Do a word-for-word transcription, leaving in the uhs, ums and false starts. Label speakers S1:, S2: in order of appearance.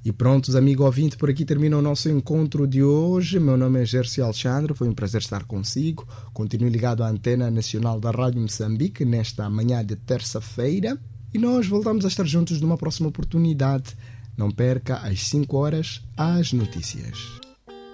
S1: E prontos, amigo ouvinte, por aqui termina o nosso encontro de hoje. Meu nome é Gércio Alexandre, foi um prazer estar consigo. Continue ligado à Antena Nacional da Rádio Moçambique nesta manhã de terça-feira. E nós voltamos a estar juntos numa próxima oportunidade. Não perca às cinco horas as notícias.